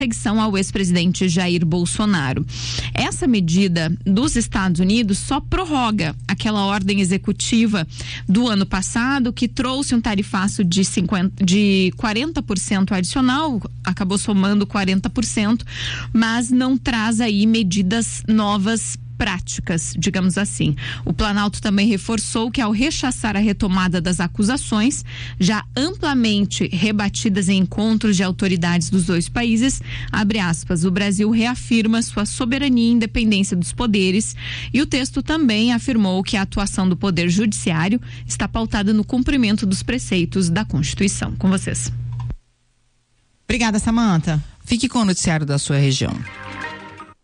perseguição ao ex-presidente Jair Bolsonaro. Essa medida dos Estados Unidos só prorroga aquela ordem executiva do ano passado que trouxe um tarifaço de 40% adicional, acabou somando 40%, mas não traz aí medidas novas práticas, digamos assim. O Planalto também reforçou que, ao rechaçar a retomada das acusações, já amplamente rebatidas em encontros de autoridades dos dois países, abre aspas, o Brasil reafirma sua soberania e independência dos poderes, e o texto também afirmou que a atuação do Poder Judiciário está pautada no cumprimento dos preceitos da Constituição. Com vocês. Obrigada, Samantha. Fique com o noticiário da sua região.